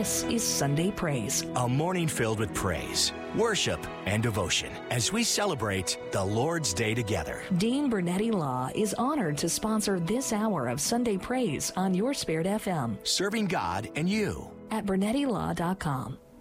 This is Sunday Praise. A morning filled with praise, worship, and devotion as we celebrate the Lord's Day together. Dean Bernetti Law is honored to sponsor this hour of Sunday Praise on Your Spirit FM. Serving God and you. At BernettiLaw.com.